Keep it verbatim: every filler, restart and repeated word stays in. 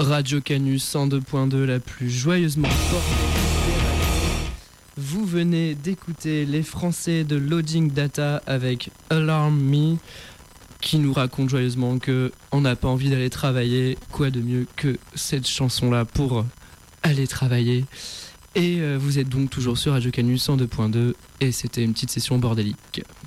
Radio Canus cent deux point deux, la plus joyeusement bordée. Vous venez d'écouter les Français de Loading Data avec Alarm Me, qui nous raconte joyeusement que on n'a pas envie d'aller travailler. Quoi de mieux que cette chanson-là pour aller travailler. Et euh, vous êtes donc toujours sur Radio Canus cent deux point deux et c'était une petite session bordélique.